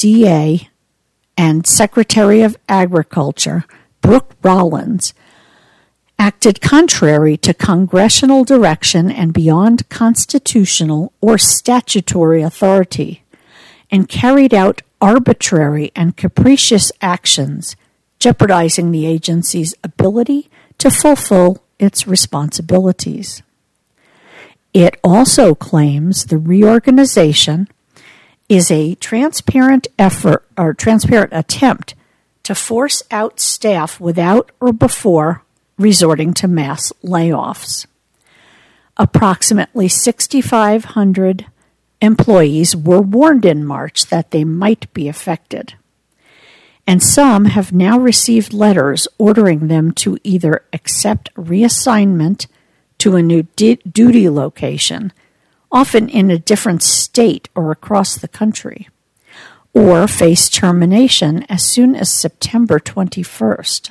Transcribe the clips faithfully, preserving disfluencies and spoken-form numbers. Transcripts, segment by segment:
D A and Secretary of Agriculture, Brooke Rollins, acted contrary to congressional direction and beyond constitutional or statutory authority, and carried out arbitrary and capricious actions, jeopardizing the agency's ability to fulfill its responsibilities. It also claims the reorganization is a transparent effort or transparent attempt to force out staff without or before resorting to mass layoffs. Approximately six thousand five hundred employees were warned in March that they might be affected, and some have now received letters ordering them to either accept reassignment to a new di- duty location, often in a different state or across the country, or face termination as soon as September twenty-first.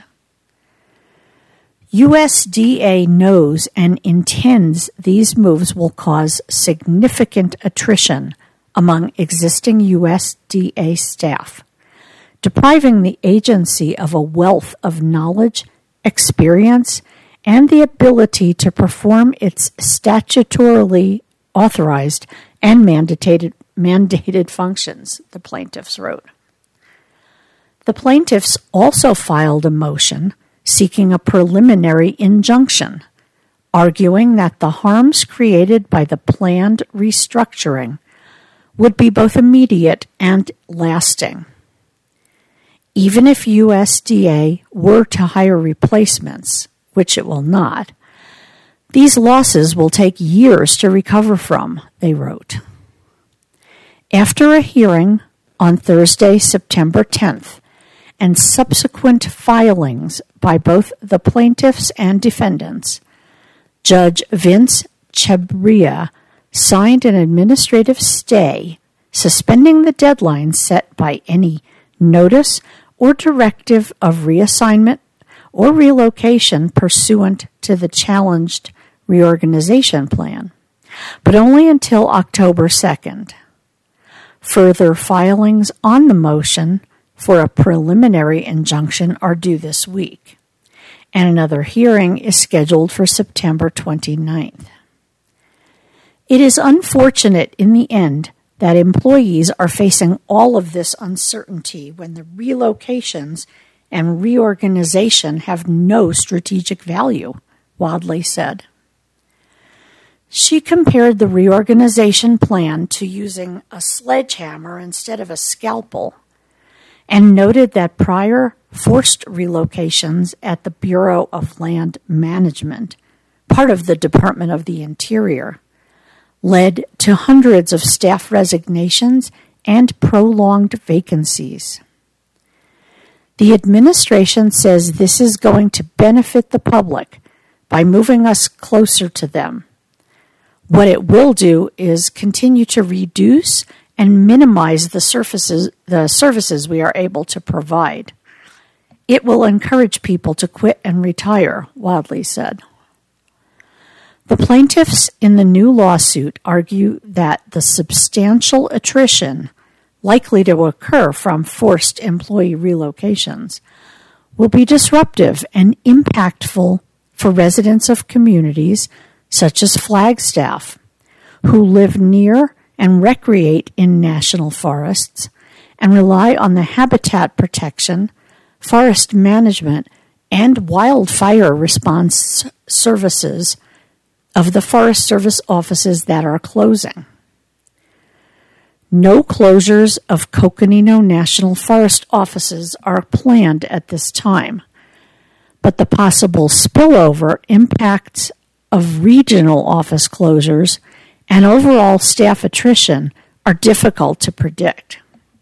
U S D A knows and intends these moves will cause significant attrition among existing U S D A staff, depriving the agency of a wealth of knowledge, experience, and the ability to perform its statutorily authorized and mandated, mandated functions, the plaintiffs wrote. The plaintiffs also filed a motion seeking a preliminary injunction, arguing that the harms created by the planned restructuring would be both immediate and lasting. Even if U S D A were to hire replacements, which it will not, these losses will take years to recover from, they wrote. After a hearing on Thursday, September tenth, and subsequent filings by both the plaintiffs and defendants, Judge Vince Chhabria signed an administrative stay suspending the deadline set by any notice or directive of reassignment or relocation pursuant to the challenged reorganization plan, but only until October second. Further filings on the motion for a preliminary injunction are due this week, and another hearing is scheduled for September twenty-ninth. It is unfortunate in the end that employees are facing all of this uncertainty when the relocations and reorganization have no strategic value, Wadley said. She compared the reorganization plan to using a sledgehammer instead of a scalpel, and noted that prior forced relocations at the Bureau of Land Management, part of the Department of the Interior, led to hundreds of staff resignations and prolonged vacancies. The administration says this is going to benefit the public by moving us closer to them. What it will do is continue to reduce and minimize the surfaces, the services we are able to provide. It will encourage people to quit and retire, Wadley said. The plaintiffs in the new lawsuit argue that the substantial attrition likely to occur from forced employee relocations will be disruptive and impactful for residents of communities such as Flagstaff, who live near and recreate in national forests and rely on the habitat protection, forest management, and wildfire response services of the Forest Service offices that are closing. No closures of Coconino National Forest offices are planned at this time, but the possible spillover impacts of regional office closures and overall staff attrition are difficult to predict.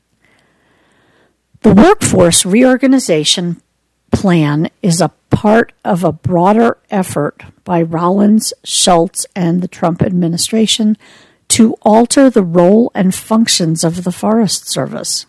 The workforce reorganization plan is a part of a broader effort by Rollins, Schultz, and the Trump administration to alter the role and functions of the Forest Service.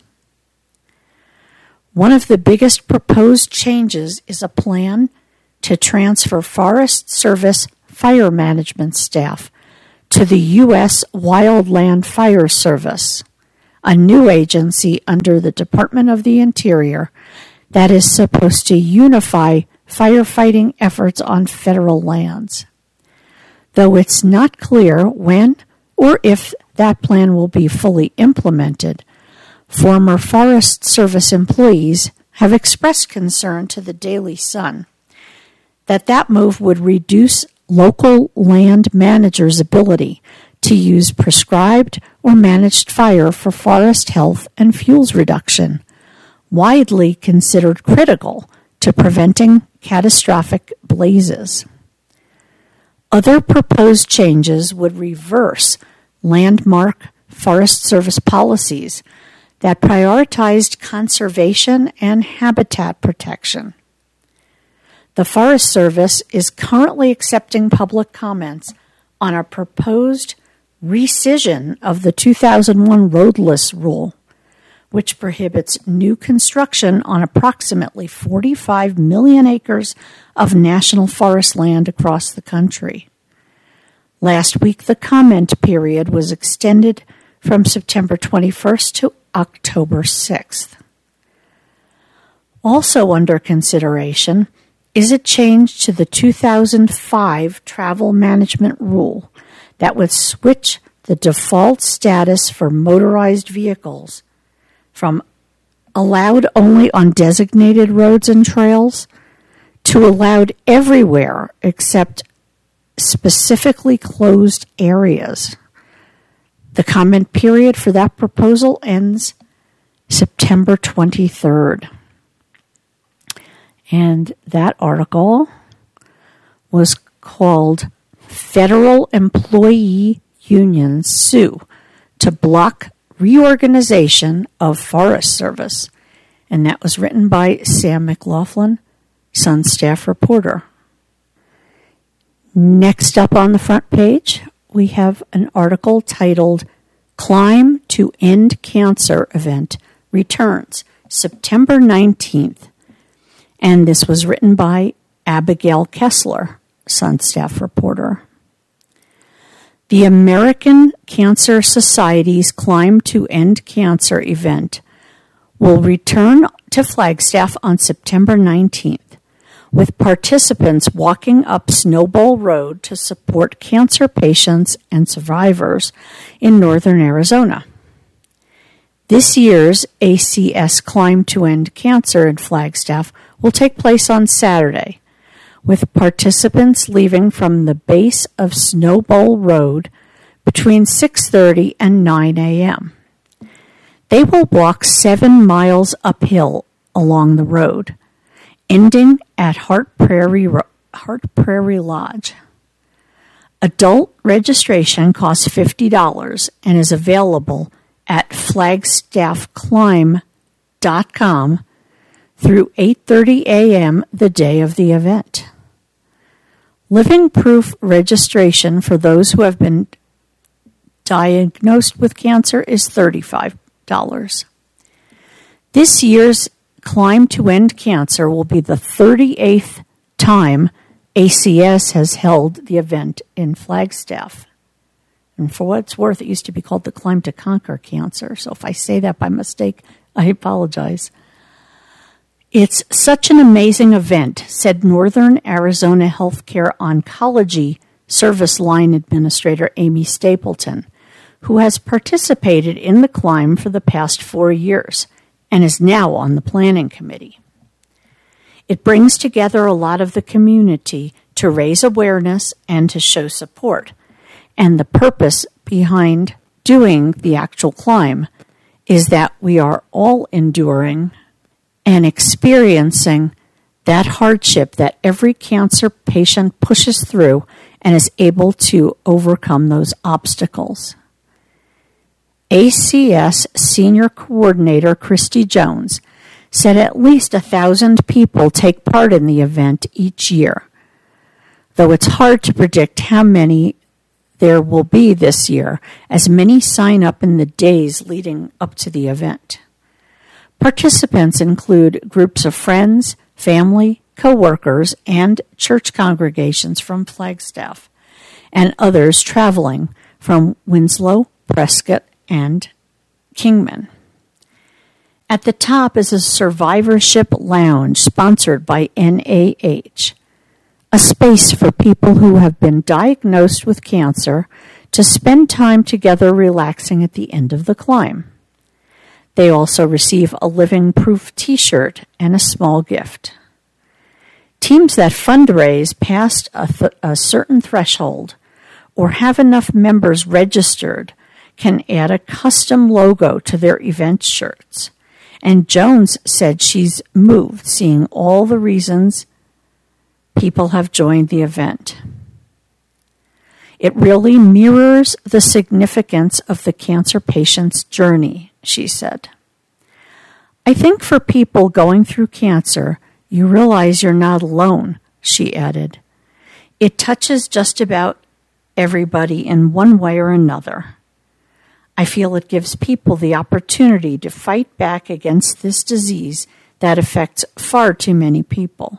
One of the biggest proposed changes is a plan to transfer Forest Service fire management staff to the U S Wildland Fire Service, a new agency under the Department of the Interior that is supposed to unify firefighting efforts on federal lands. Though it's not clear when or if that plan will be fully implemented, former Forest Service employees have expressed concern to the Daily Sun that that move would reduce local land managers' ability to use prescribed or managed fire for forest health and fuels reduction, widely considered critical to preventing catastrophic blazes. Other proposed changes would reverse landmark Forest Service policies that prioritized conservation and habitat protection. The Forest Service is currently accepting public comments on a proposed rescission of the two thousand one roadless rule, which prohibits new construction on approximately forty-five million acres of national forest land across the country. Last week, the comment period was extended from September twenty-first to October sixth. Also under consideration is a change to the two thousand five travel management rule that would switch the default status for motorized vehicles from allowed only on designated roads and trails to allowed everywhere except specifically closed areas. The comment period for that proposal ends September twenty-third. And that article was called Federal Employee Unions Sue to Block Reorganization of Forest Service. And that was written by Sam McLaughlin, Sun staff reporter. Next up on the front page, we have an article titled Climb to End Cancer Event Returns September nineteenth. And this was written by Abigail Kessler, Sun staff reporter. The American Cancer Society's Climb to End Cancer event will return to Flagstaff on September nineteenth, with participants walking up Snowball Road to support cancer patients and survivors in northern Arizona. This year's A C S Climb to End Cancer in Flagstaff will take place on Saturday, with participants leaving from the base of Snowball Road between six thirty and nine a.m. They will walk seven miles uphill along the road, ending at Hart Prairie, Hart Prairie Lodge. Adult registration costs fifty dollars and is available at flagstaff climb dot com through eight thirty a.m. the day of the event. Living proof registration for those who have been diagnosed with cancer is thirty-five dollars. This year's Climb to End Cancer will be the thirty-eighth time A C S has held the event in Flagstaff. And for what it's worth, it used to be called the Climb to Conquer Cancer. So if I say that by mistake, I apologize. It's such an amazing event, said Northern Arizona Healthcare Oncology Service Line Administrator Amy Stapleton, who has participated in the climb for the past four years and is now on the planning committee. It brings together a lot of the community to raise awareness and to show support. And the purpose behind doing the actual climb is that we are all enduring and experiencing that hardship that every cancer patient pushes through and is able to overcome those obstacles. A C S Senior Coordinator Christy Jones said at least a thousand people take part in the event each year, though it's hard to predict how many there will be this year, as many sign up in the days leading up to the event. Participants include groups of friends, family, co-workers, and church congregations from Flagstaff, and others traveling from Winslow, Prescott, and Kingman. At the top is a survivorship lounge sponsored by N A H, a space for people who have been diagnosed with cancer to spend time together relaxing at the end of the climb. They also receive a living proof t-shirt and a small gift. Teams that fundraise past a, th- a certain threshold or have enough members registered can add a custom logo to their event shirts. And Jones said she's moved seeing all the reasons people have joined the event. It really mirrors the significance of the cancer patient's journey, she said. I think for people going through cancer, you realize you're not alone, she added. It touches just about everybody in one way or another. I feel it gives people the opportunity to fight back against this disease that affects far too many people.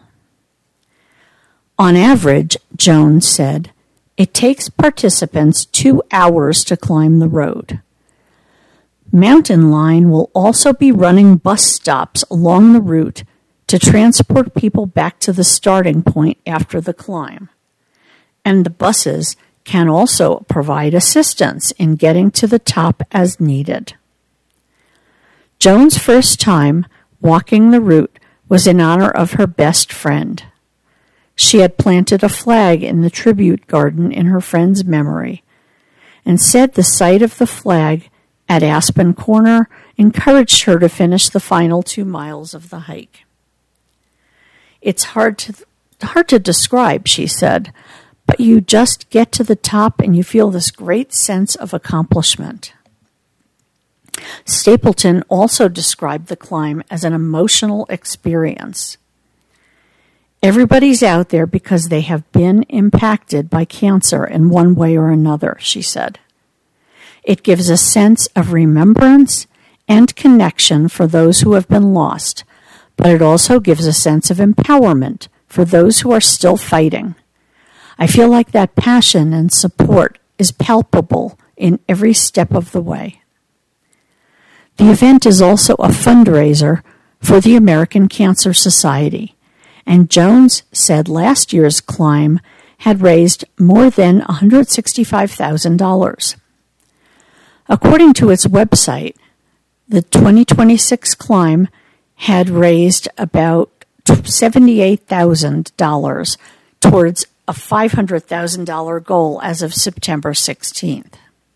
On average, Jones said, it takes participants two hours to climb the road. Mountain Line will also be running bus stops along the route to transport people back to the starting point after the climb. And the buses can also provide assistance in getting to the top as needed. Joan's first time walking the route was in honor of her best friend. She had planted a flag in the tribute garden in her friend's memory and said the sight of the flag at Aspen Corner encouraged her to finish the final two miles of the hike. It's hard to hard to describe, she said, but you just get to the top and you feel this great sense of accomplishment. Stapleton also described the climb as an emotional experience. Everybody's out there because they have been impacted by cancer in one way or another, she said. It gives a sense of remembrance and connection for those who have been lost, but it also gives a sense of empowerment for those who are still fighting. I feel like that passion and support is palpable in every step of the way. The event is also a fundraiser for the American Cancer Society, and Jones said last year's climb had raised more than one hundred sixty-five thousand dollars. According to its website, the twenty twenty-six climb had raised about seventy-eight thousand dollars towards a five hundred thousand dollars goal as of September sixteenth.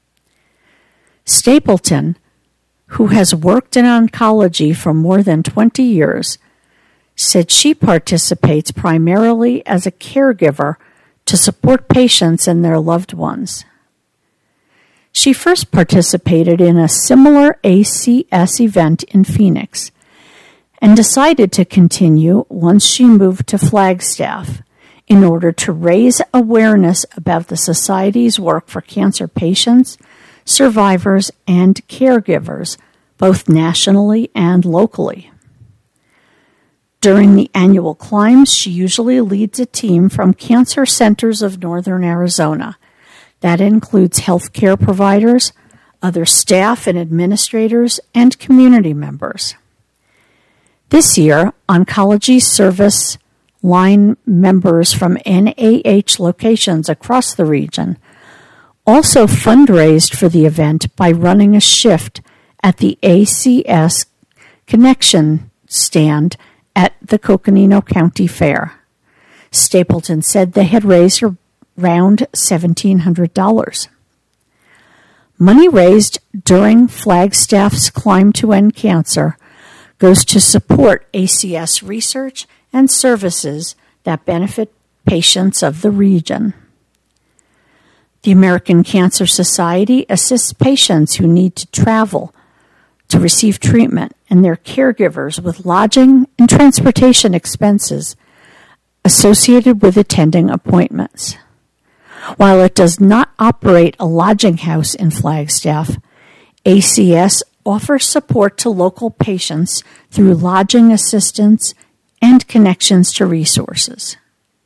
Stapleton, who has worked in oncology for more than twenty years, said she participates primarily as a caregiver to support patients and their loved ones. She first participated in a similar A C S event in Phoenix and decided to continue once she moved to Flagstaff in order to raise awareness about the Society's work for cancer patients, survivors, and caregivers, both nationally and locally. During the annual climbs, she usually leads a team from Cancer Centers of Northern Arizona. That includes healthcare providers, other staff and administrators, and community members. This year, Oncology Service Line members from N A H locations across the region also fundraised for the event by running a shift at the A C S Connection stand at the Coconino County Fair. Stapleton said they had raised around seventeen hundred dollars. Money raised during Flagstaff's Climb to End Cancer goes to support A C S research and services that benefit patients of the region. The American Cancer Society assists patients who need to travel to receive treatment and their caregivers with lodging and transportation expenses associated with attending appointments. While it does not operate a lodging house in Flagstaff, A C S offers support to local patients through lodging assistance and connections to resources.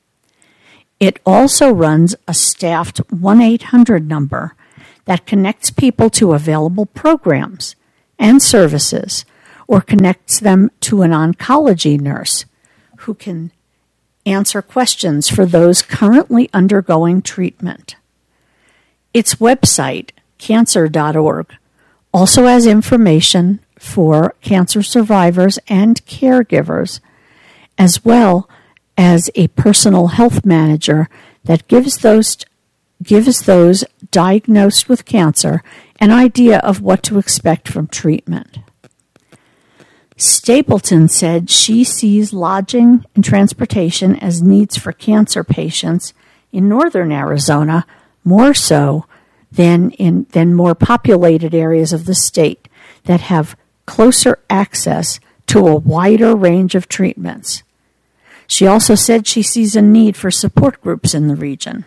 It also runs a staffed one eight hundred number that connects people to available programs, and services, or connects them to an oncology nurse who can answer questions for those currently undergoing treatment. Its website, cancer dot org, also has information for cancer survivors and caregivers, as well as a personal health manager that gives those gives those diagnosed with cancer an idea of what to expect from treatment. Stapleton said she sees lodging and transportation as needs for cancer patients in northern Arizona more so than in than more populated areas of the state that have closer access to a wider range of treatments. She also said she sees a need for support groups in the region.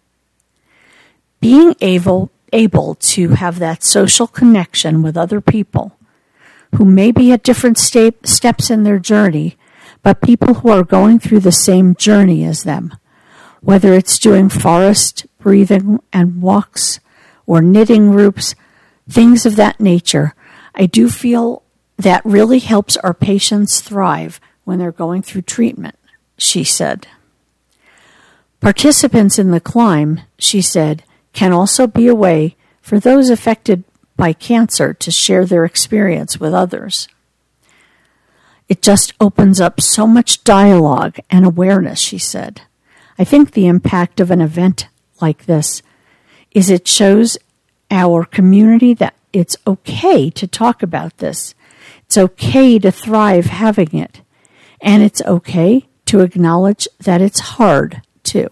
Being able, able to have that social connection with other people who may be at different sta- steps in their journey, but people who are going through the same journey as them, whether it's doing forest breathing and walks or knitting groups, things of that nature, I do feel that really helps our patients thrive when they're going through treatment, she said. Participants in the climb, she said, can also be a way for those affected by cancer to share their experience with others. It just opens up so much dialogue and awareness, she said. I think the impact of an event like this is it shows our community that it's okay to talk about this. It's okay to thrive having it. And it's okay to acknowledge that it's hard, too.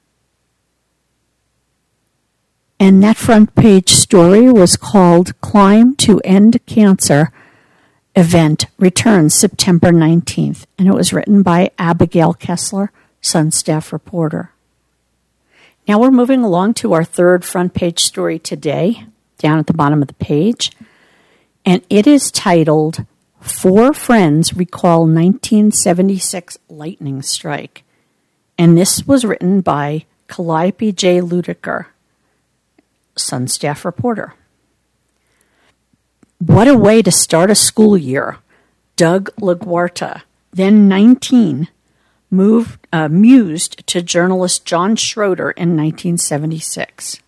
And that front page story was called Climb to End Cancer Event Returns September nineteenth, and it was written by Abigail Kessler, Sun staff reporter. Now we're moving along to our third front page story today, down at the bottom of the page, and it is titled, Four Friends Recall nineteen seventy-six Lightning Strike, and this was written by Calliope J. Ludiker, Sun staff reporter. What a way to start a school year. Doug LaGuarta, then nineteen, moved, uh, mused to journalist John Schroeder in nineteen seventy-six.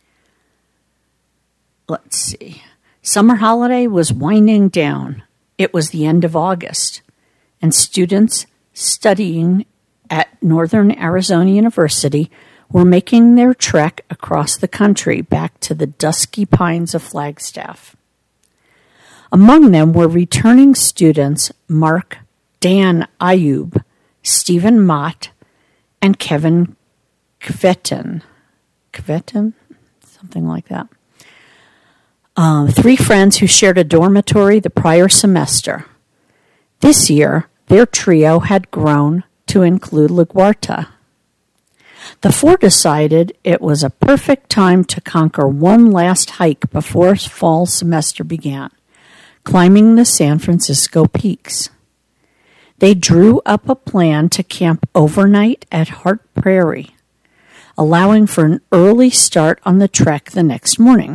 Let's see. Summer holiday was winding down. It was the end of August, and students studying at Northern Arizona University were making their trek across the country back to the dusky pines of Flagstaff. Among them were returning students Mark Dan Ayub, Stephen Mott, and Kevin Kvetin. Kvetin? Something like that. Uh, three friends who shared a dormitory the prior semester. This year, their trio had grown to include LaGuarta. The four decided it was a perfect time to conquer one last hike before fall semester began, climbing the San Francisco peaks. They drew up a plan to camp overnight at Hart Prairie, allowing for an early start on the trek the next morning.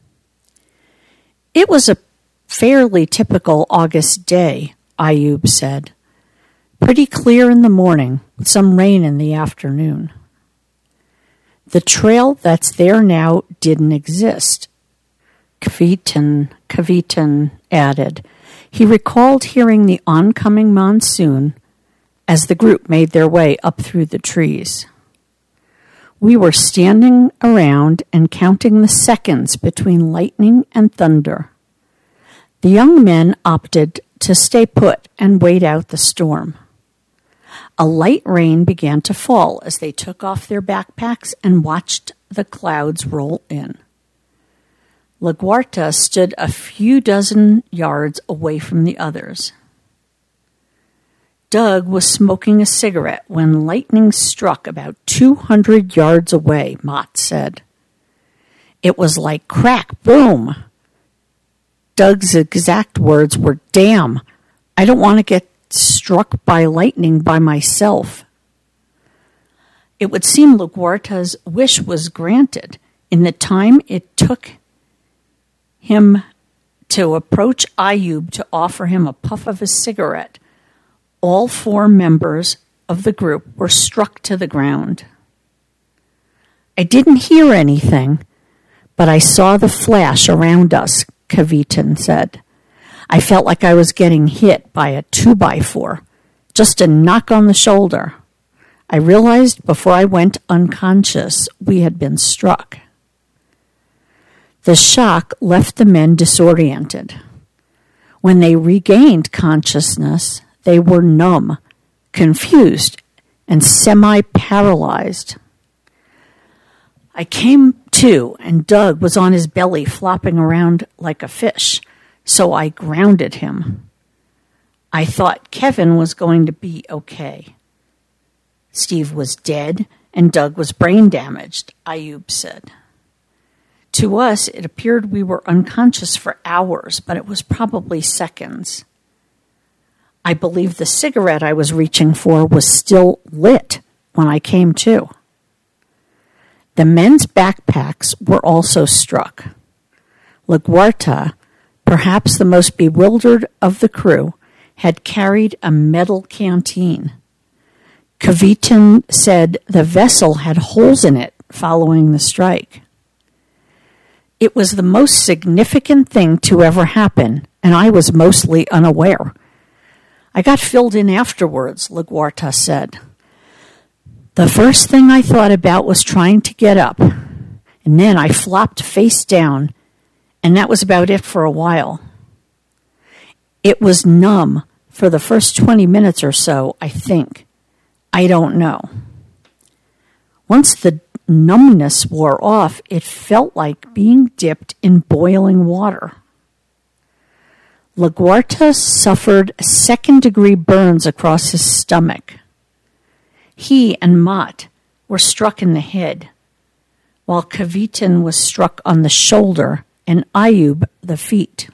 It was a fairly typical August day, Ayub said. Pretty clear in the morning, with some rain in the afternoon. The trail that's there now didn't exist, Kvetin, Kvetin added. He recalled hearing the oncoming monsoon as the group made their way up through the trees. We were standing around and counting the seconds between lightning and thunder. The young men opted to stay put and wait out the storm. A light rain began to fall as they took off their backpacks and watched the clouds roll in. LaGuarta stood a few dozen yards away from the others. Doug was smoking a cigarette when lightning struck about two hundred yards away, Mott said. It was like crack, boom. Doug's exact words were, damn, I don't want to get struck by lightning by myself. It would seem LaGuarta's wish was granted in the time it took him to approach Ayub to offer him a puff of his cigarette, all four members of the group were struck to the ground. I didn't hear anything, but I saw the flash around us, Kavitan said. I felt like I was getting hit by a two-by-four, just a knock on the shoulder. I realized before I went unconscious we had been struck. The shock left the men disoriented. When they regained consciousness, they were numb, confused, and semi-paralyzed. I came to, and Doug was on his belly flopping around like a fish, so I grounded him. I thought Kevin was going to be okay. Steve was dead, and Doug was brain damaged, Ayub said. To us, it appeared we were unconscious for hours, but it was probably seconds. I believe the cigarette I was reaching for was still lit when I came to. The men's backpacks were also struck. LaGuarta, perhaps the most bewildered of the crew, had carried a metal canteen. Kavitan said the vessel had holes in it following the strike. It was the most significant thing to ever happen, and I was mostly unaware. I got filled in afterwards, LaGuarta said. The first thing I thought about was trying to get up, and then I flopped face down, and that was about it for a while. It was numb for the first twenty minutes or so, I think. I don't know. Once the numbness wore off, it felt like being dipped in boiling water. LaGuarta suffered second-degree burns across his stomach. He and Mott were struck in the head, while Kavitan was struck on the shoulder and Ayub the feet.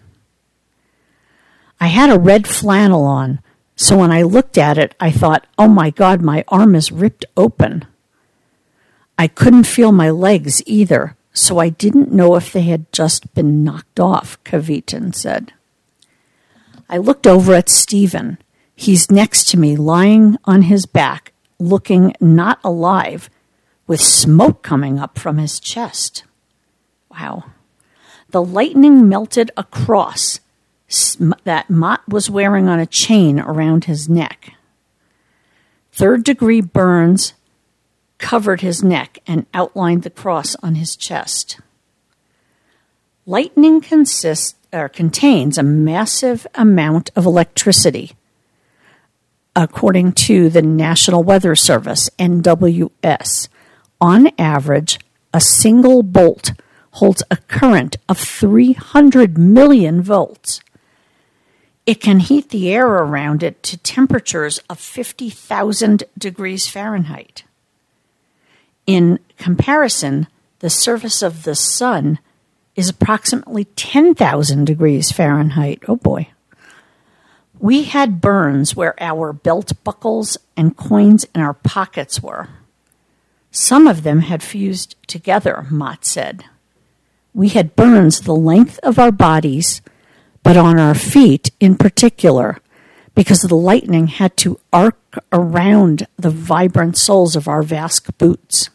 I had a red flannel on, so when I looked at it, I thought, oh my God, my arm is ripped open. I couldn't feel my legs either, so I didn't know if they had just been knocked off, Kavitan said. I looked over at Stephen. He's next to me, lying on his back, looking not alive, with smoke coming up from his chest. Wow. The lightning melted a cross that Mott was wearing on a chain around his neck. Third-degree burns covered his neck and outlined the cross on his chest. Lightning consists or contains a massive amount of electricity, according to the National Weather Service, N W S. On average, a single bolt holds a current of three hundred million volts. It can heat the air around it to temperatures of fifty thousand degrees Fahrenheit. In comparison, the surface of the sun is approximately ten thousand degrees Fahrenheit. Oh boy. We had burns where our belt buckles and coins in our pockets were. Some of them had fused together, Mott said. We had burns the length of our bodies, but on our feet in particular, because the lightning had to arc around the vibrant soles of our Vask boots.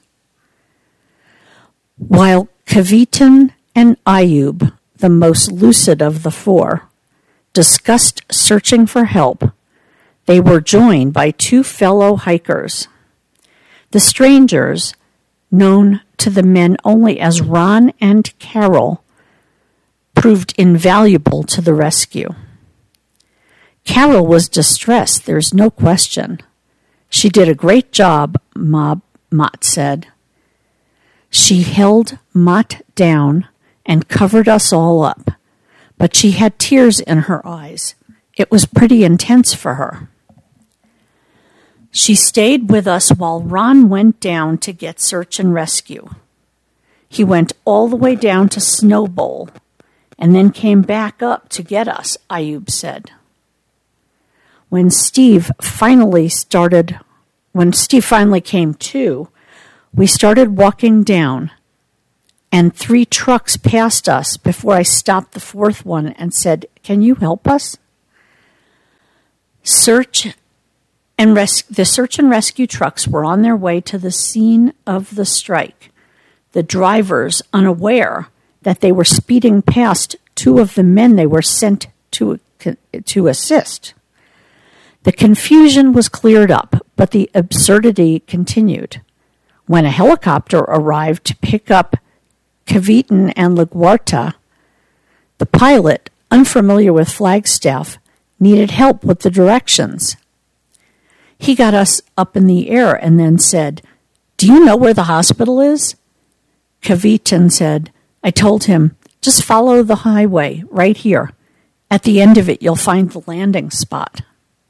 While Kavitan and Ayub, the most lucid of the four, discussed searching for help, they were joined by two fellow hikers. The strangers, known to the men only as Ron and Carol, proved invaluable to the rescue. Carol was distressed, there's no question. She did a great job, Mob, Mott said. She held Mott down and covered us all up, but she had tears in her eyes. It was pretty intense for her. She stayed with us while Ron went down to get search and rescue. He went all the way down to Snowbowl and then came back up to get us, Ayub said. When Steve finally started, when Steve finally came to, we started walking down. and three trucks passed us before I stopped the fourth one and said, "Can you help us?" Search and res- the search and rescue trucks were on their way to the scene of the strike. The drivers, unaware that they were speeding past two of the men they were sent to, to assist. The confusion was cleared up, but the absurdity continued. When a helicopter arrived to pick up Cavieton and LaGuardia, the pilot, unfamiliar with Flagstaff, needed help with the directions. He got us up in the air and then said, "Do you know where the hospital is?" Cavieton said, "I told him, just follow the highway right here. At the end of it, you'll find the landing spot."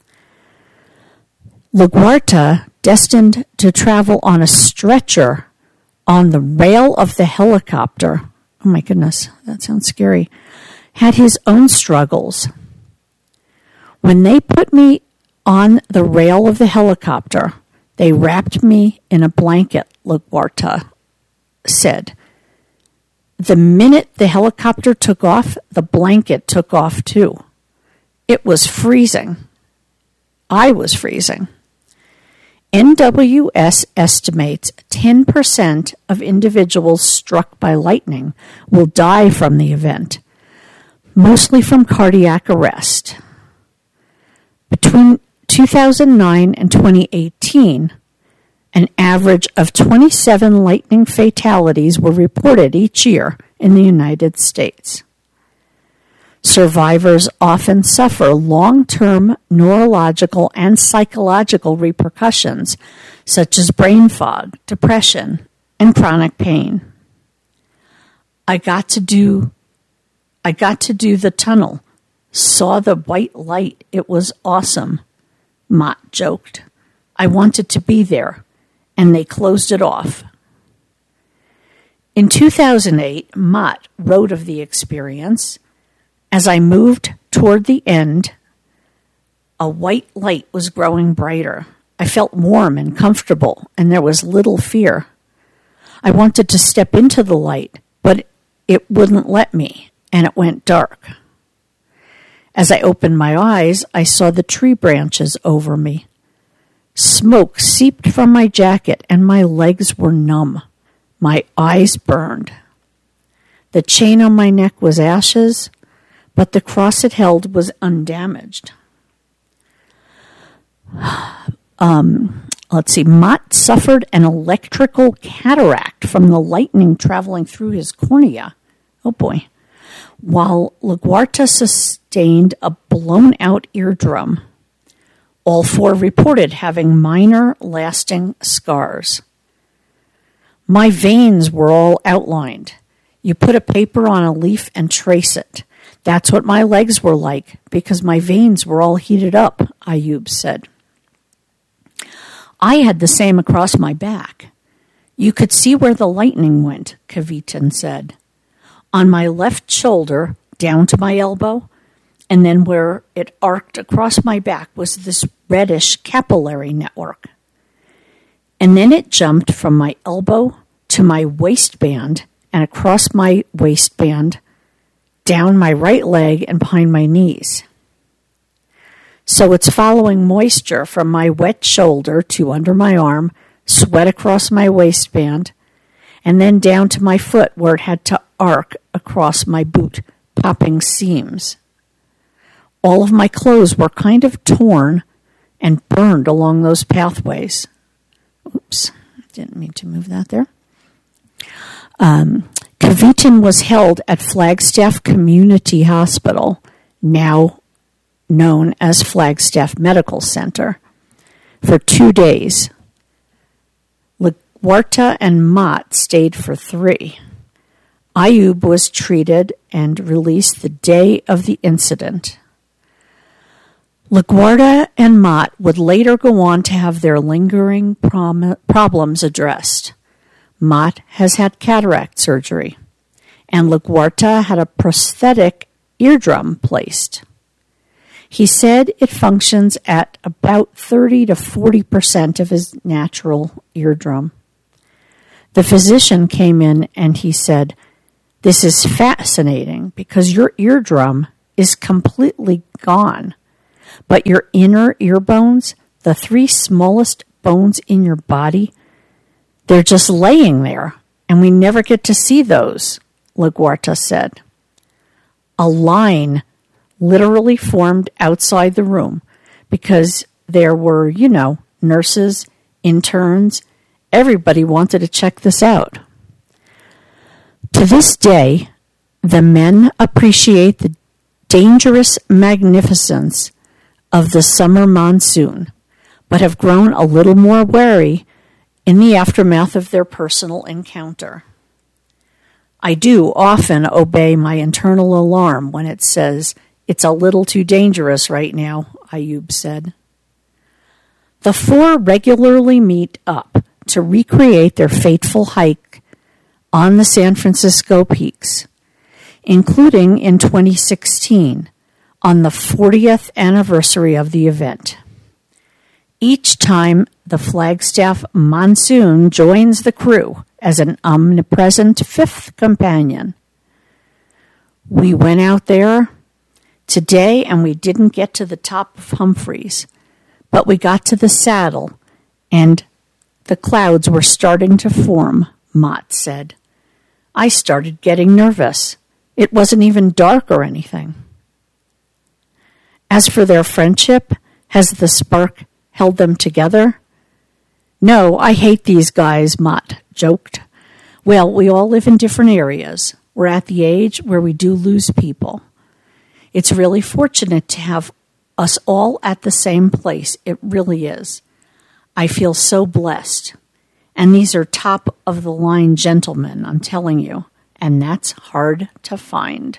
LaGuardia, destined to travel on a stretcher on the rail of the helicopter, oh my goodness, that sounds scary, had his own struggles. When they put me on the rail of the helicopter, they wrapped me in a blanket, LaGuardia said. The minute the helicopter took off, the blanket took off too. It was freezing. I was freezing. N W S estimates ten percent of individuals struck by lightning will die from the event, mostly from cardiac arrest. Between two thousand nine and twenty eighteen, an average of twenty-seven lightning fatalities were reported each year in the United States. Survivors often suffer long-term neurological and psychological repercussions, such as brain fog, depression, and chronic pain. I got to do, I got to do the tunnel, saw the white light. It was awesome, Mott joked. I wanted to be there, and they closed it off. In two thousand eight, Mott wrote of the experience. As I moved toward the end, a white light was growing brighter. I felt warm and comfortable, and there was little fear. I wanted to step into the light, but it wouldn't let me, and it went dark. As I opened my eyes, I saw the tree branches over me. Smoke seeped from my jacket, and my legs were numb. My eyes burned. The chain on my neck was ashes, but the cross it held was undamaged. Um, let's see. Mott suffered an electrical cataract from the lightning traveling through his cornea. Oh, boy. While LaGuardia sustained a blown-out eardrum. All four reported having minor, lasting scars. My veins were all outlined. You put a paper on a leaf and trace it. That's what my legs were like, because my veins were all heated up, Ayub said. I had the same across my back. You could see where the lightning went, Cavieton said. On my left shoulder, down to my elbow, and then where it arced across my back was this reddish capillary network. And then it jumped from my elbow to my waistband and across my waistband, down my right leg and behind my knees. So it's following moisture from my wet shoulder to under my arm, sweat across my waistband, and then down to my foot where it had to arc across my boot, popping seams. All of my clothes were kind of torn and burned along those pathways. Oops, didn't mean to move that there. Um, Cavieton was held at Flagstaff Community Hospital, now known as Flagstaff Medical Center, for two days. LaGuardia and Mott stayed for three. Ayub was treated and released the day of the incident. LaGuardia and Mott would later go on to have their lingering prom- problems addressed. Mott has had cataract surgery, and LaGuardia had a prosthetic eardrum placed. He said it functions at about thirty to forty percent of his natural eardrum. The physician came in and he said, "This is fascinating because your eardrum is completely gone, but your inner ear bones, the three smallest bones in your body, they're just laying there, and we never get to see those," LaGuarta said. A line literally formed outside the room because there were, you know, nurses, interns. Everybody wanted to check this out. To this day, the men appreciate the dangerous magnificence of the summer monsoon, but have grown a little more wary in the aftermath of their personal encounter. I do often obey my internal alarm when it says, "It's a little too dangerous right now," Ayub said. The four regularly meet up to recreate their fateful hike on the San Francisco peaks, including in twenty sixteen, on the fortieth anniversary of the event. Each time, the Flagstaff Monsoon joins the crew as an omnipresent fifth companion. We went out there today and we didn't get to the top of Humphreys, but we got to the saddle and the clouds were starting to form, Mott said. I started getting nervous. It wasn't even dark or anything. As for their friendship, has the spark held them together? No, I hate these guys, Mott joked. Well, we all live in different areas. We're at the age where we do lose people. It's really fortunate to have us all at the same place. It really is. I feel so blessed. And these are top-of-the-line gentlemen, I'm telling you. And that's hard to find.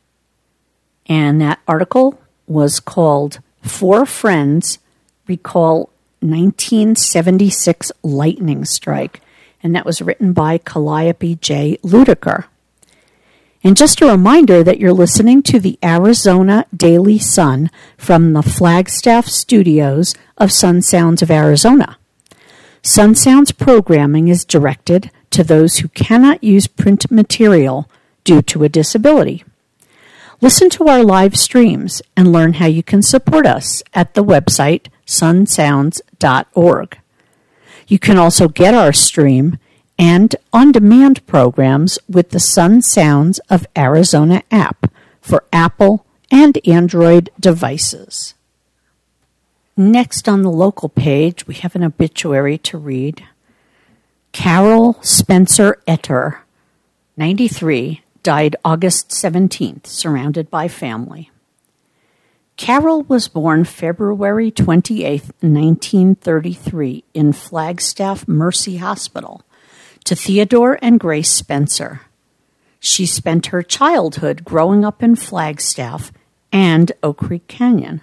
And that article was called Four Friends Recall nineteen seventy-six Lightning Strike. And that was written by Calliope J. Ludiker. And just a reminder that you're listening to the Arizona Daily Sun from the Flagstaff studios of Sun Sounds of Arizona. Sun Sounds programming is directed to those who cannot use print material due to a disability. Listen to our live streams and learn how you can support us at the website sun sounds dot org. You can also get our stream and on-demand programs with the Sun Sounds of Arizona app for Apple and Android devices. Next on the local page, we have an obituary to read. Carol Spencer Etter, ninety-three, died August seventeenth, surrounded by family. Carol was born February twenty-eighth, nineteen thirty-three, in Flagstaff Mercy Hospital, to Theodore and Grace Spencer. She spent her childhood growing up in Flagstaff and Oak Creek Canyon.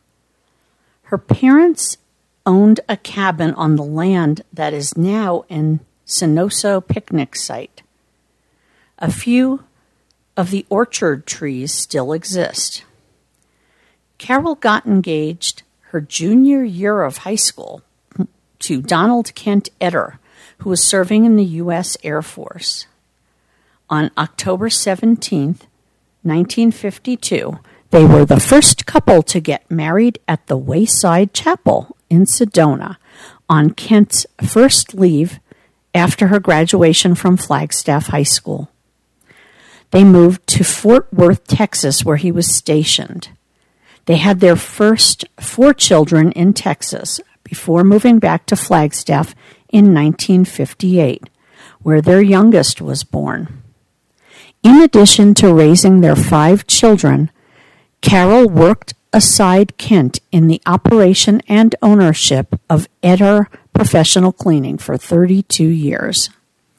Her parents owned a cabin on the land that is now an Sinoso picnic site. A few of the orchard trees still exist. Carol got engaged her junior year of high school to Donald Kent Etter, who was serving in the U S Air Force. On October seventeenth, nineteen fifty-two, they were the first couple to get married at the Wayside Chapel in Sedona on Kent's first leave after her graduation from Flagstaff High School. They moved to Fort Worth, Texas, where he was stationed. They had their first four children in Texas before moving back to Flagstaff in nineteen fifty-eight, where their youngest was born. In addition to raising their five children, Carol worked aside Kent in the operation and ownership of Etter Professional Cleaning for thirty-two years,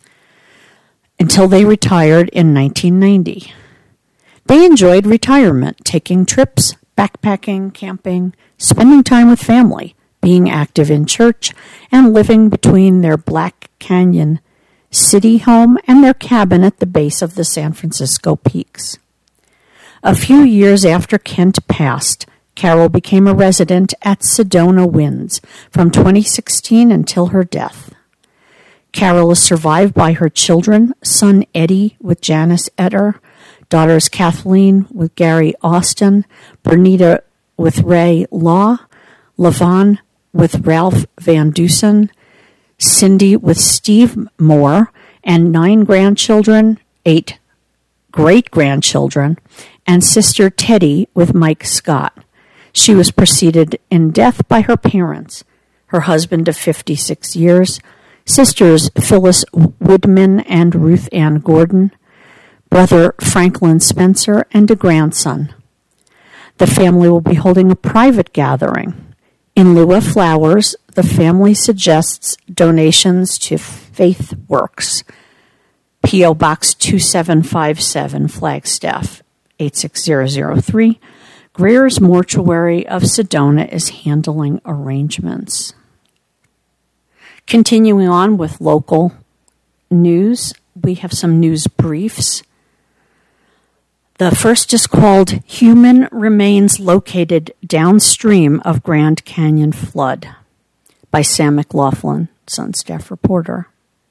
until they retired in nineteen ninety. They enjoyed retirement, taking trips, backpacking, camping, spending time with family, being active in church, and living between their Black Canyon city home and their cabin at the base of the San Francisco peaks. A few years after Kent passed, Carol became a resident at Sedona Winds from twenty sixteen until her death. Carol is survived by her children, son Eddie with Janice Etter, daughters Kathleen with Gary Austin, Bernita with Ray Law, Levon with Ralph Van Dusen, Cindy with Steve Moore, and nine grandchildren, eight great-grandchildren, and sister Teddy with Mike Scott. She was preceded in death by her parents, her husband of fifty-six years, sisters Phyllis Woodman and Ruth Ann Gordon, brother Franklin Spencer, and a grandson. The family will be holding a private gathering. In lieu of flowers, the family suggests donations to Faith Works, P O. Box two seven five seven, Flagstaff, eight six zero zero three. Greer's Mortuary of Sedona is handling arrangements. Continuing on with local news, we have some news briefs. The first is called Human Remains Located Downstream of Grand Canyon Flood by Sam McLaughlin, Sun Staff reporter.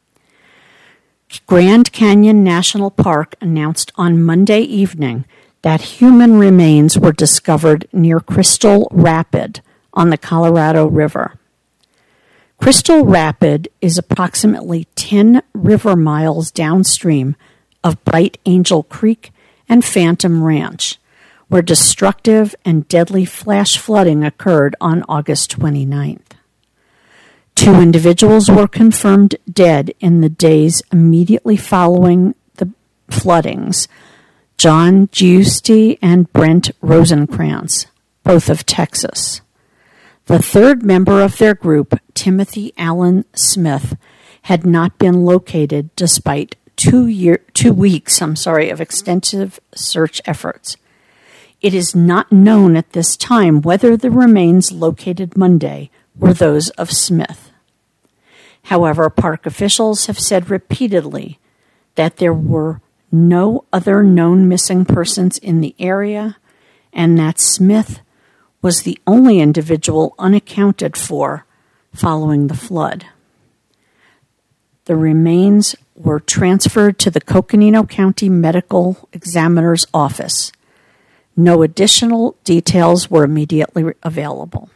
Grand Canyon National Park announced on Monday evening that human remains were discovered near Crystal Rapid on the Colorado River. Crystal Rapid is approximately ten river miles downstream of Bright Angel Creek and Phantom Ranch, where destructive and deadly flash flooding occurred on August twenty-ninth. Two individuals were confirmed dead in the days immediately following the floodings, John Giusti and Brent Rosenkrantz, both of Texas. The third member of their group, Timothy Allen Smith, had not been located despite two year, two weeks, I'm sorry, of extensive search efforts. It is not known at this time whether the remains located Monday were those of Smith. However, park officials have said repeatedly that there were no other known missing persons in the area and that Smith was the only individual unaccounted for following the flood. The remains were transferred to the Coconino County Medical Examiner's Office. No additional details were immediately available.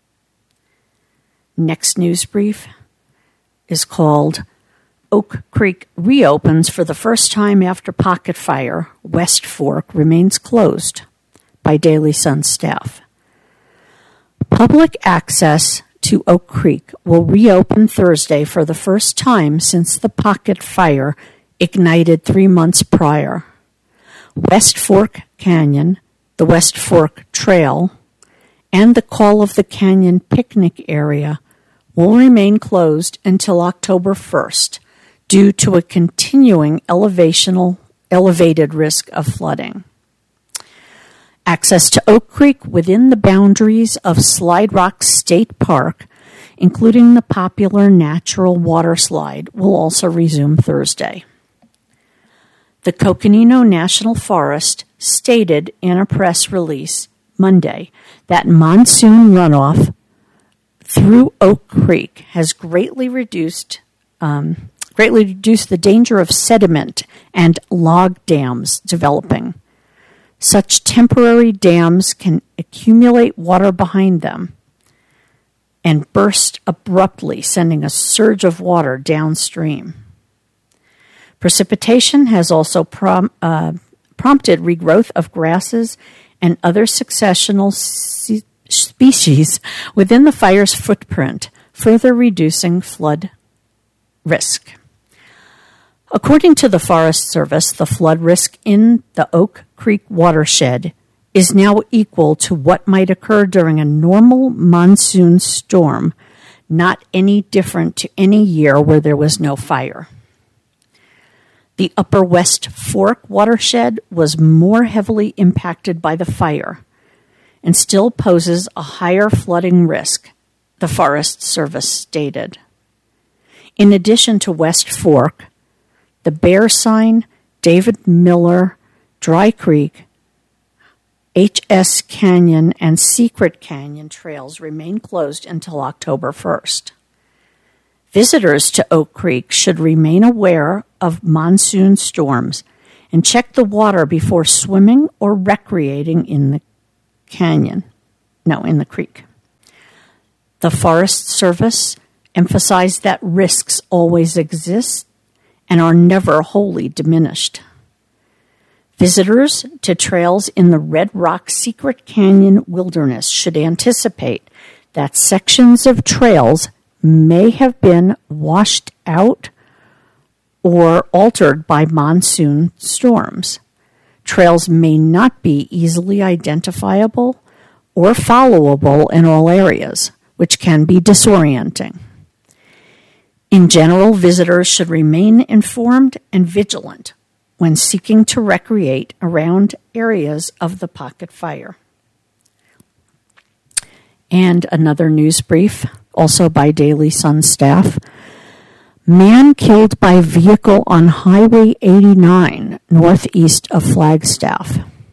Next news brief is called Oak Creek Reopens for the First Time After Pocket Fire. West Fork Remains Closed by Daily Sun Staff. Public access to Oak Creek will reopen Thursday for the first time since the Pocket Fire ignited three months prior. West Fork Canyon, the West Fork Trail, and the Call of the Canyon picnic area will remain closed until October first due to a continuing elevational, elevated risk of flooding. Access to Oak Creek within the boundaries of Slide Rock State Park, including the popular natural water slide, will also resume Thursday. The Coconino National Forest stated in a press release Monday that monsoon runoff through Oak Creek has greatly reduced um, greatly reduced the danger of sediment and log dams developing. Such temporary dams can accumulate water behind them and burst abruptly, sending a surge of water downstream. Precipitation has also prom- uh, prompted regrowth of grasses and other successional se- species within the fire's footprint, further reducing flood risk. According to the Forest Service, the flood risk in the Oak Creek watershed is now equal to what might occur during a normal monsoon storm, not any different to any year where there was no fire. The Upper West Fork watershed was more heavily impacted by the fire and still poses a higher flooding risk, the Forest Service stated. In addition to West Fork, the Bear Sign, David Miller, Dry Creek, H S Canyon, and Secret Canyon trails remain closed until October first. Visitors to Oak Creek should remain aware of monsoon storms and check the water before swimming or recreating in the canyon. No, in the creek. The Forest Service emphasized that risks always exist and are never wholly diminished. Visitors to trails in the Red Rock Secret Canyon Wilderness should anticipate that sections of trails may have been washed out or altered by monsoon storms. Trails may not be easily identifiable or followable in all areas, which can be disorienting. In general, visitors should remain informed and vigilant when seeking to recreate around areas of the pocket fire. And another news brief, also by Daily Sun staff. Man killed by vehicle on Highway eighty-nine, northeast of Flagstaff.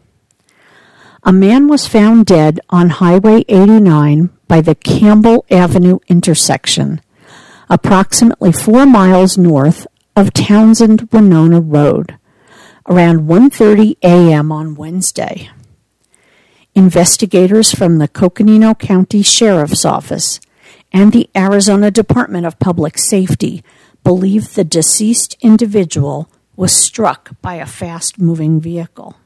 A man was found dead on Highway eighty-nine by the Campbell Avenue intersection, approximately four miles north of Townsend-Winona Road, around one thirty a.m. on Wednesday. Investigators from the Coconino County Sheriff's Office and the Arizona Department of Public Safety believe the deceased individual was struck by a fast-moving vehicle.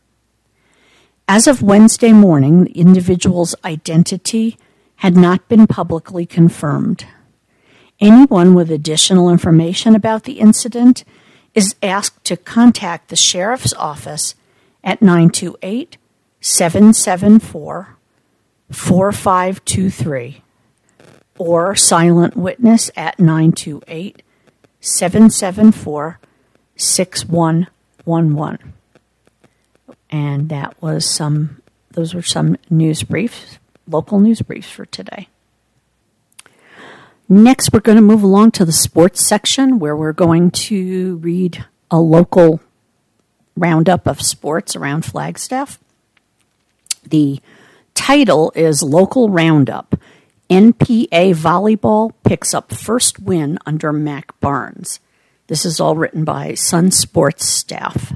As of Wednesday morning, the individual's identity had not been publicly confirmed. Anyone with additional information about the incident is asked to contact the Sheriff's Office at nine two eight, seven seven four, four five two three or Silent Witness at nine two eight, seven seven four, six one one one. And that was some, those were some news briefs, local news briefs for today. Next, we're going to move along to the sports section where we're going to read a local roundup of sports around Flagstaff. The title is Local Roundup. N P A Volleyball picks up first win under Mac Barnes. This is all written by Sun Sports staff.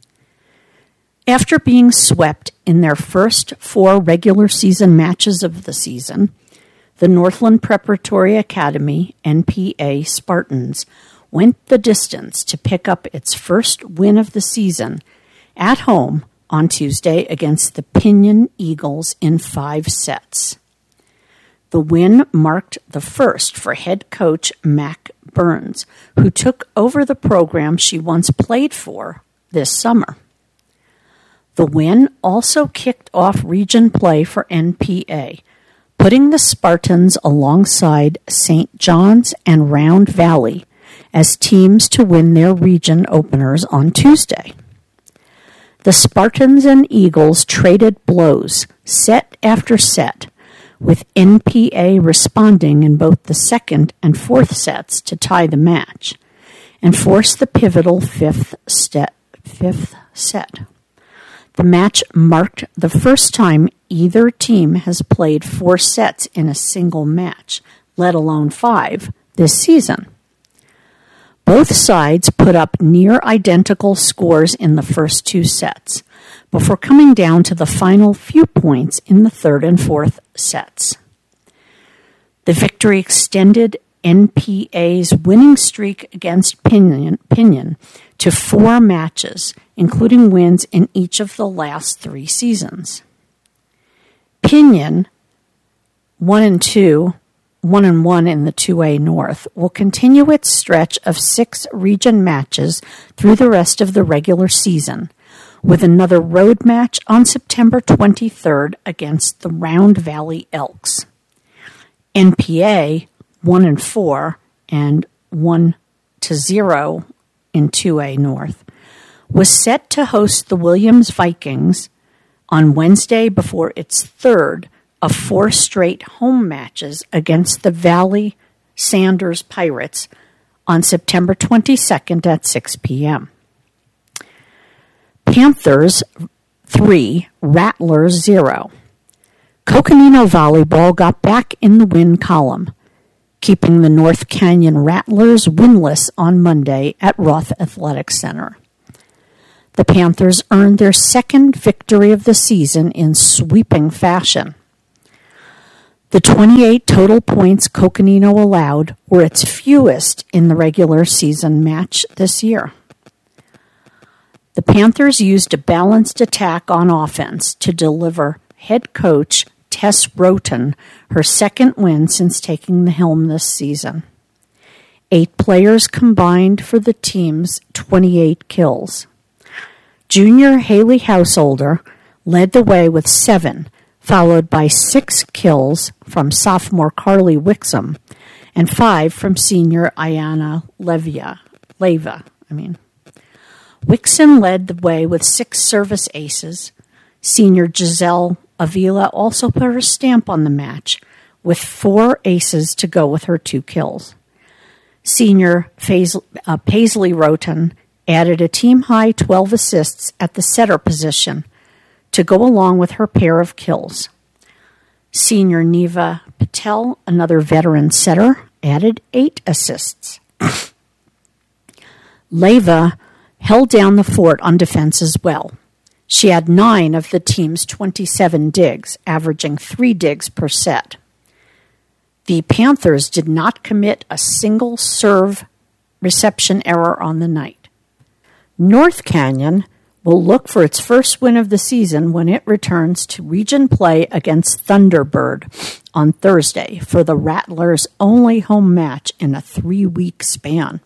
After being swept in their first four regular season matches of the season, the Northland Preparatory Academy, N P A Spartans, went the distance to pick up its first win of the season at home on Tuesday against the Pinion Eagles in five sets. The win marked the first for head coach Mac Burns, who took over the program she once played for this summer. The win also kicked off region play for N P A, putting the Spartans alongside Saint John's and Round Valley as teams to win their region openers on Tuesday. The Spartans and Eagles traded blows set after set, with N P A responding in both the second and fourth sets to tie the match and force the pivotal fifth, st- fifth set. The match marked the first time either team has played four sets in a single match, let alone five, this season. Both sides put up near identical scores in the first two sets, before coming down to the final few points in the third and fourth sets. The victory extended N P A's winning streak against Pinion, Pinion to four matches, including wins in each of the last three seasons. Pinion, one and two, one and one in the two A North, will continue its stretch of six region matches through the rest of the regular season, with another road match on September twenty-third against the Round Valley Elks. N P A, one and four, and one to zero in two A North, was set to host the Williams Vikings on Wednesday before its third of four straight home matches against the Valley Sanders Pirates on September twenty-second at six p.m. Panthers three, Rattlers zero. Coconino Volleyball got back in the win column. keeping the North Canyon Rattlers winless on Monday at Roth Athletic Center. The Panthers earned their second victory of the season in sweeping fashion. The twenty-eight total points Coconino allowed were its fewest in the regular season match this year. The Panthers used a balanced attack on offense to deliver head coach Tess Roten her second win since taking the helm this season. Eight players combined for the team's twenty-eight kills. Junior Haley Householder led the way with seven, followed by six kills from sophomore Carly Wixom and five from senior Ayana Levia, Leva. I mean, Wixom led the way with six service aces. Senior Giselle Avila also put her stamp on the match with four aces to go with her two kills. Senior Fais- uh, Paisley Roten added a team-high twelve assists at the setter position to go along with her pair of kills. Senior Neva Patel, another veteran setter, added eight assists. Leva held down the fort on defense as well. She had nine of the team's twenty-seven digs, averaging three digs per set. The Panthers did not commit a single serve reception error on the night. North Canyon will look for its first win of the season when it returns to region play against Thunderbird on Thursday for the Rattlers' only home match in a three-week span.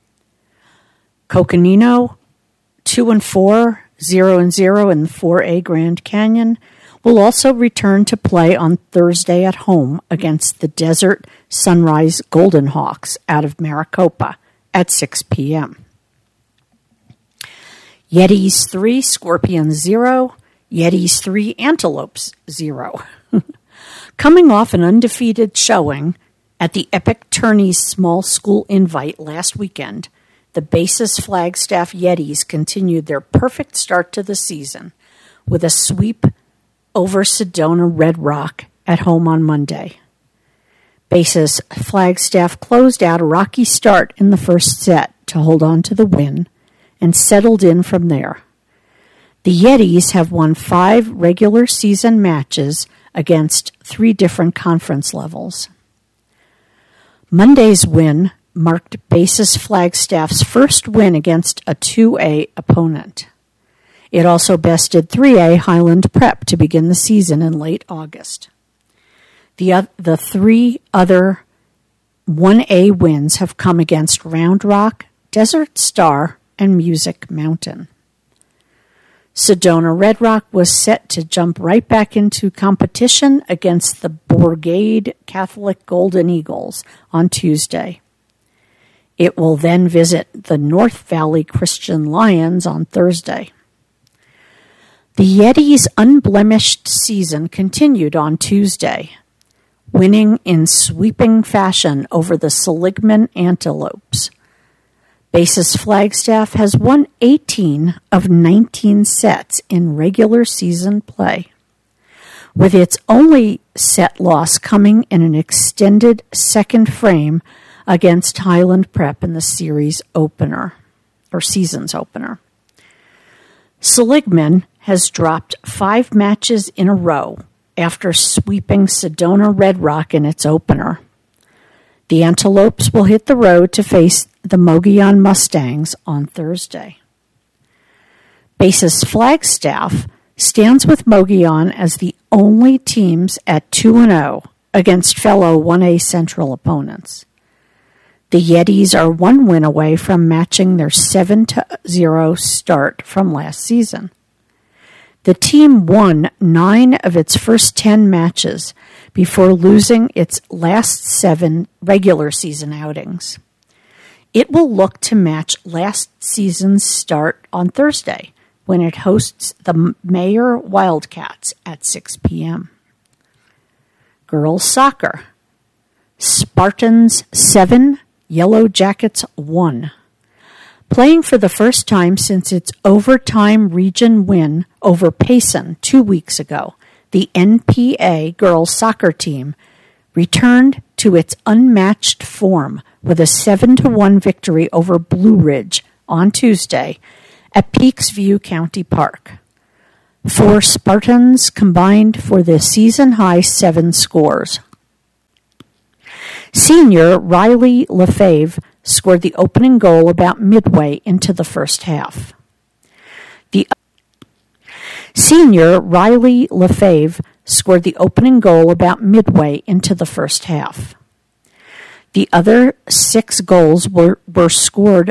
Coconino, two and four, zero and zero in the four A Grand Canyon, will also return to play on Thursday at home against the Desert Sunrise Golden Hawks out of Maricopa at six p.m. Yetis three, Scorpions zero, Yetis three, Antelopes zero. Coming off an undefeated showing at the Epic Tourney's Small School Invite last weekend, the Basis Flagstaff Yetis continued their perfect start to the season with a sweep over Sedona Red Rock at home on Monday. Basis Flagstaff closed out a rocky start in the first set to hold on to the win and settled in from there. The Yetis have won five regular season matches against three different conference levels. Monday's win marked Basis Flagstaff's first win against a two A opponent. It also bested three A Highland Prep to begin the season in late August. The, uh, the three other one A wins have come against Round Rock, Desert Star, and Music Mountain. Sedona Red Rock was set to jump right back into competition against the Bourgade Catholic Golden Eagles on Tuesday. It will then visit the North Valley Christian Lions on Thursday. The Yetis' unblemished season continued on Tuesday, winning in sweeping fashion over the Seligman Antelopes. Basis Flagstaff has won eighteen of nineteen sets in regular season play, with its only set loss coming in an extended second frame against Highland Prep in the series opener, or season's opener. Seligman has dropped five matches in a row after sweeping Sedona Red Rock in its opener. The Antelopes will hit the road to face the Mogollon Mustangs on Thursday. Basis Flagstaff stands with Mogollon as the only teams at two and oh against fellow one A Central opponents. The Yetis are one win away from matching their seven to zero start from last season. The team won nine of its first ten matches before losing its last seven regular season outings. It will look to match last season's start on Thursday when it hosts the Mayer Wildcats at six p.m. Girls Soccer. Spartans seven, Yellow Jackets one. Playing for the first time since its overtime region win over Payson two weeks ago, the N P A girls soccer team returned to its unmatched form with a seven to one victory over Blue Ridge on Tuesday at Peaks View County Park. Four Spartans combined for the season-high seven scores. Senior Riley Lefebvre scored the opening goal about midway into the first half. The Senior Riley Lefebvre scored the opening goal about midway into the first half. The other six goals were, were scored